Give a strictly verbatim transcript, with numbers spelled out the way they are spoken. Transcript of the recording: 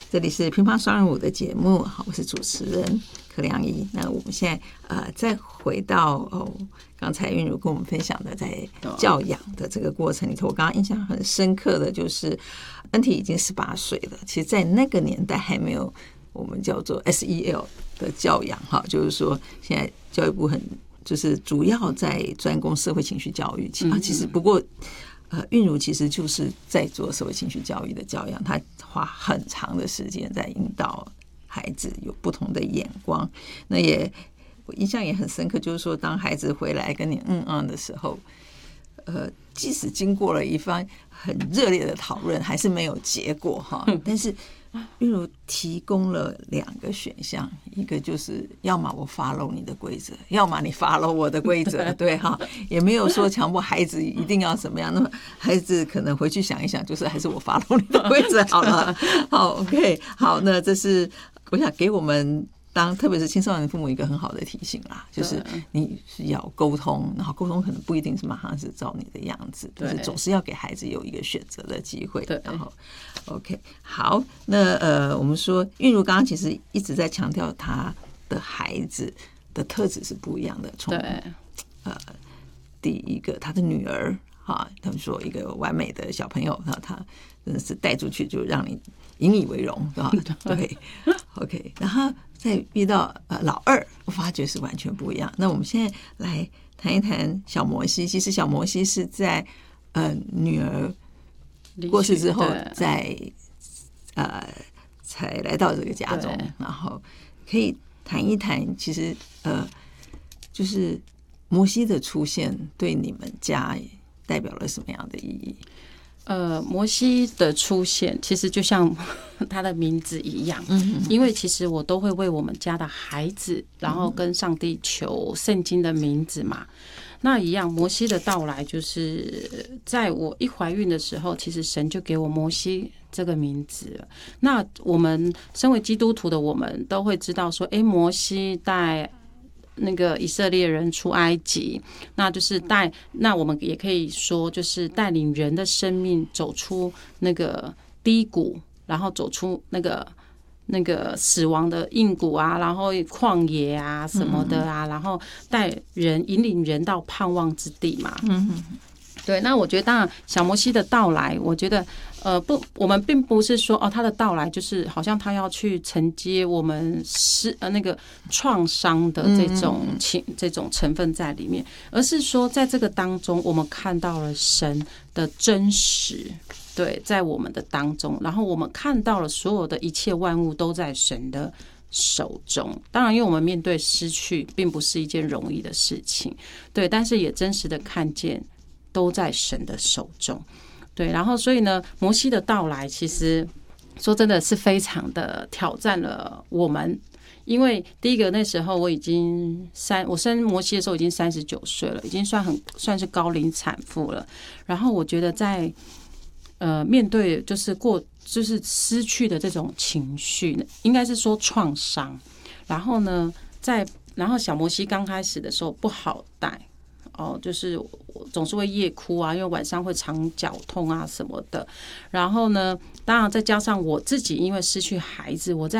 这里是乒乓双人舞的节目，好，我是主持人柯良仪。那我们现在呃再回到哦，刚才韵如跟我们分享的在教养的这个过程里头，我刚刚印象很深刻的就是恩体已经十八岁了，其实在那个年代还没有我们叫做 S E L 的教养哈，就是说现在教育部很就是主要在专攻社会情绪教育，其其实不过。呃，韵如其实就是在做社会情绪教育的教养，她花很长的时间在引导孩子有不同的眼光。那也我印象也很深刻，就是说当孩子回来跟你嗯嗯的时候，呃，即使经过了一番很热烈的讨论，还是没有结果哈。但是韵如提供了两个选项，一个就是要么我 follow 你的规则，要么你 follow 我的规则，对哈，也没有说强迫孩子一定要怎么样。那么孩子可能回去想一想，就是还是我 follow 你的规则好了。好 ，OK， 好，那这是我想给我们。当特别是青少年父母一个很好的提醒啦，就是你是要沟通，然后沟通可能不一定是马上是照你的样子，就是总是要给孩子有一个选择的机会。然后 ，OK， 好，那呃，我们说韵如刚刚其实一直在强调他的孩子的特质是不一样的，从呃第一个他的女儿哈，他们说一个完美的小朋友，然后他真的是带出去就让你引以为荣啊，对 ，OK， 然后。再遇到呃老二，我发觉是完全不一样。那我们现在来谈一谈小摩西。其实小摩西是在呃女儿过世之后，在呃才来到这个家中，然后可以谈一谈，其实呃就是摩西的出现对你们家代表了什么样的意义？ 呃，摩西的出现其实就像他的名字一样，嗯，因为其实我都会为我们家的孩子，然后跟上帝求圣经的名字嘛。那一样，摩西的到来就是在我一怀孕的时候，其实神就给我摩西这个名字了。那我们身为基督徒的我们都会知道说，哎，摩西带那个以色列人出埃及，那就是带，那我们也可以说，就是带领人的生命走出那个低谷，然后走出那个那个死亡的硬谷啊，然后旷野啊什么的啊，然后带人引领人到盼望之地嘛。嗯，对。那我觉得，当然小摩西的到来，我觉得。呃不，我们并不是说哦，他的到来就是好像他要去承接我们是呃那个创伤的这种情这种成分在里面，而是说在这个当中，我们看到了神的真实，对，在我们的当中，然后我们看到了所有的一切万物都在神的手中。当然，因为我们面对失去，并不是一件容易的事情，对，但是也真实的看见都在神的手中。对，然后所以呢，摩西的到来其实说真的是非常的挑战了我们，因为第一个那时候我已经三，我生摩西的时候已经三十九岁了，已经算很算是高龄产妇了。然后我觉得在呃面对就是过就是失去的这种情绪，应该是说创伤。然后呢，在然后小摩西刚开始的时候不好带。哦，就是我总是会夜哭啊，因为晚上会常脚痛啊什么的。然后呢，当然再加上我自己，因为失去孩子，我在